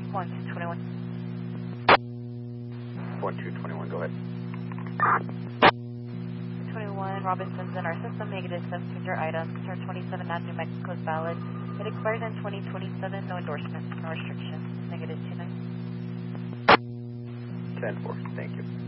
1221. 1221, go ahead. 21, Robinson's in our system, negative 7-passenger items, turn 27 at New Mexico's valid. It expires in 2027, no endorsements, no restrictions, negative 29. 10-4, thank you.